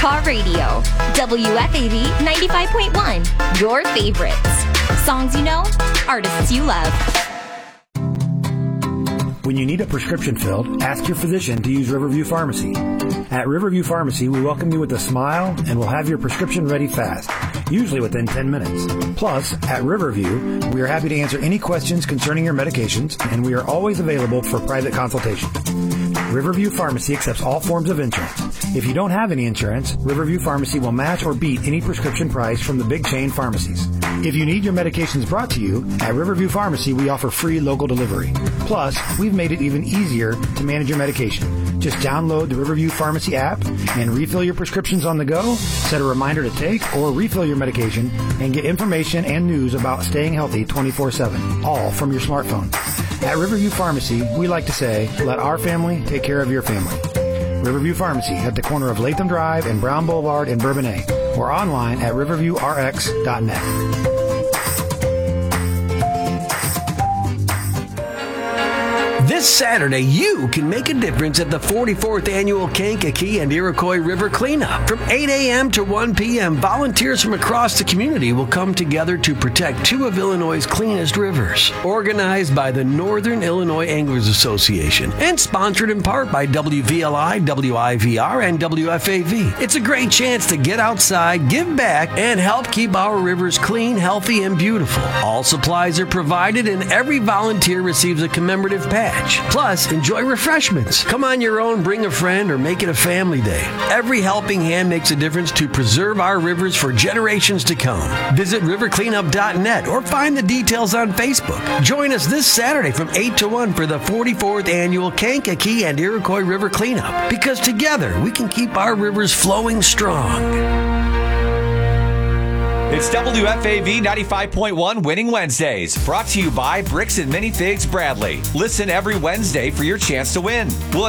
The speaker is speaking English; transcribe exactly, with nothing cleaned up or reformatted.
Car Radio. W F A V ninety-five point one. Your favorites. Songs you know, artists you love. When you need a prescription filled, ask your physician to use Riverview Pharmacy. At Riverview Pharmacy, we welcome you with a smile and will have your prescription ready fast, usually within ten minutes. Plus, at Riverview, we are happy to answer any questions concerning your medications, and we are always available for private consultation. Riverview Pharmacy accepts all forms of insurance. If you don't have any insurance, Riverview Pharmacy will match or beat any prescription price from the big chain pharmacies. If you need your medications brought to you, at Riverview Pharmacy, we offer free local delivery. Plus, we've made it even easier to manage your medication. Just download the Riverview Pharmacy app and refill your prescriptions on the go, set a reminder to take or refill your medication, and get information and news about staying healthy twenty-four seven, all from your smartphone. At Riverview Pharmacy, we like to say, let our family take care of your family. Riverview Pharmacy at the corner of Latham Drive and Brown Boulevard in Bourbonnais, or online at riverview r x dot net. This Saturday, you can make a difference at the forty-fourth Annual Kankakee and Iroquois River Cleanup. From eight a.m. to one p.m., volunteers from across the community will come together to protect two of Illinois' cleanest rivers. Organized by the Northern Illinois Anglers Association and sponsored in part by W V L I, W I V R, and W F A V. It's a great chance to get outside, give back, and help keep our rivers clean, healthy, and beautiful. All supplies are provided, and every volunteer receives a commemorative patch. Plus, enjoy refreshments. Come on your own, bring a friend, or make it a family day. Every helping hand makes a difference to preserve our rivers for generations to come. Visit river cleanup dot net or find the details on Facebook. Join us this Saturday from eight to one for the forty-fourth Annual Kankakee and Iroquois River Cleanup, because together we can keep our rivers flowing strong. It's W F A V ninety-five point one Winning Wednesdays, brought to you by Bricks and Minifigs Bradley. Listen every Wednesday for your chance to win. We'll